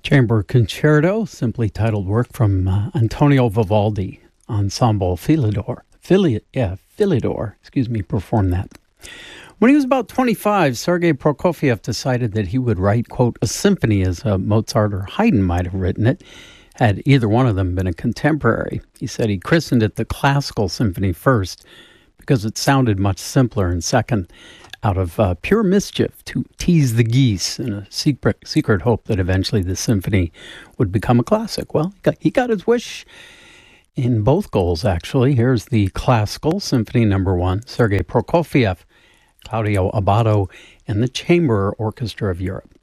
Chamber Concerto, simply titled work from Antonio Vivaldi, Ensemble Philidor. Philidor, performed that. When he was about 25, Sergei Prokofiev decided that he would write, quote, a symphony as Mozart or Haydn might have written it, had either one of them been a contemporary. He said he christened it the Classical Symphony first because it sounded much simpler, and second, out of pure mischief to tease the geese in a secret hope that eventually the symphony would become a classic. Well, he got his wish in both goals, actually. Here's the Classical Symphony No. 1, Sergei Prokofiev, Claudio Abbado, and the Chamber Orchestra of Europe.